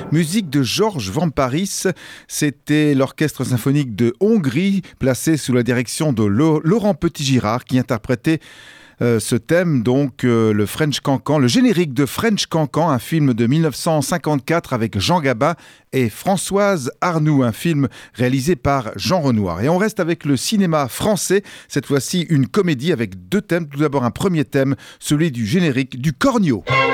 Musique de Georges Vamparis, c'était l'orchestre symphonique de Hongrie, placé sous la direction de Laurent Petit-Girard, qui interprétait ce thème, donc le French Cancan, le générique de French Cancan, un film de 1954 avec Jean Gabin et Françoise Arnoux, un film réalisé par Jean Renoir. Et on reste avec le cinéma français, cette fois-ci une comédie avec deux thèmes. Tout d'abord un premier thème, celui du générique du Cornio.